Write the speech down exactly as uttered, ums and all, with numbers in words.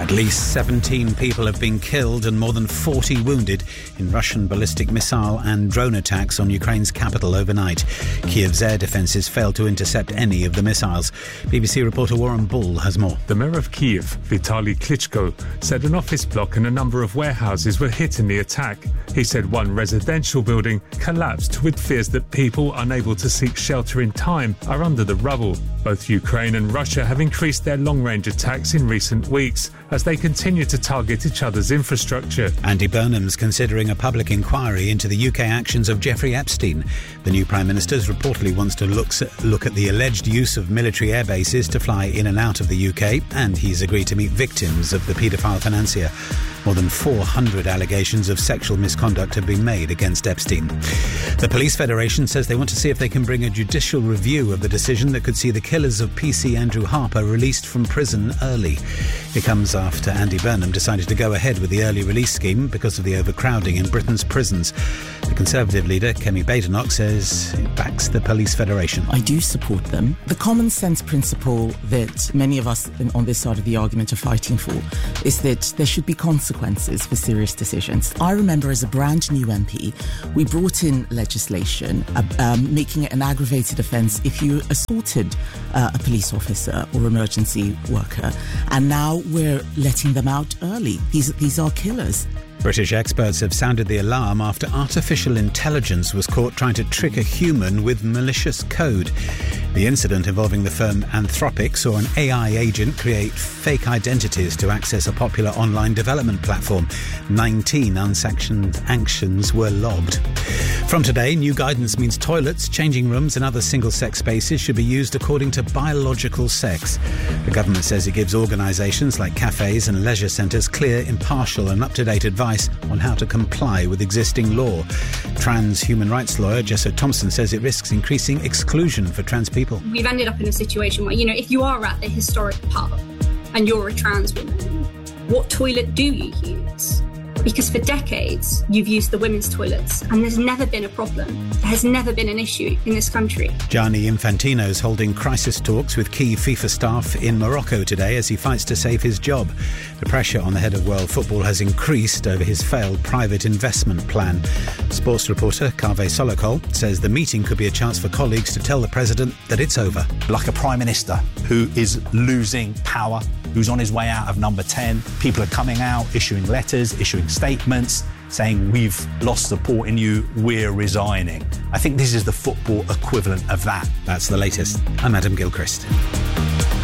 At least seventeen people have been killed and more than forty wounded in Russian ballistic missile and drone attacks on Ukraine's capital overnight. Kiev's air defences failed to intercept any of the missiles. B B C reporter Warren Bull has more. The mayor of Kiev, Vitaly Klitschko, said an office block and a number of warehouses were hit in the attack. He said one residential building collapsed, with fears that people unable to seek shelter in time are under the rubble. Both Ukraine and Russia have increased their long-range attacks in recent weeks as they continue to target each other's infrastructure. Andy Burnham's considering a public inquiry into the U K actions of Jeffrey Epstein. The new Prime Minister reportedly wants to look, look at the alleged use of military air bases to fly in and out of the U K, and he's agreed to meet victims of the paedophile financier. More than four hundred allegations of sexual misconduct have been made against Epstein. The Police Federation says they want to see if they can bring a judicial review of the decision that could see the killers of P C Andrew Harper released from prison early. It comes after Andy Burnham decided to go ahead with the early release scheme because of the overcrowding in Britain's prisons. The Conservative leader, Kemi Badenoch, says it backs the Police Federation. I do support them. The common sense principle that many of us on this side of the argument are fighting for is that there should be consequences for serious decisions. I remember as a brand new M P, we brought in legislation uh, um, making it an aggravated offence if you assaulted uh, a police officer or emergency worker, and now we're letting them out early. These, these are killers. British experts have sounded the alarm after artificial intelligence was caught trying to trick a human with malicious code. The incident involving the firm Anthropic saw an A I agent create fake identities to access a popular online development platform. nineteen unsanctioned actions were logged. From today, new guidance means toilets, changing rooms and other single-sex spaces should be used according to biological sex. The government says it gives organisations like cafes and leisure centres clear, impartial and up-to-date advice on how to comply with existing law. Trans human rights lawyer Jessa Thompson says it risks increasing exclusion for trans people. We've ended up in a situation where, you know, if you are at the historic pub and you're a trans woman, what toilet do you use? Because for decades, you've used the women's toilets and there's never been a problem. There has never been an issue in this country. Gianni Infantino's holding crisis talks with key FIFA staff in Morocco today as he fights to save his job. The pressure on the head of world football has increased over his failed private investment plan. Sports reporter Kaveh Solokol says the meeting could be a chance for colleagues to tell the president that it's over. Like a prime minister who is losing power, who's on his way out of number ten. People are coming out, issuing letters, issuing statements, saying we've lost support in you, we're resigning. I think this is the football equivalent of that. That's the latest. I'm Adam Gilchrist.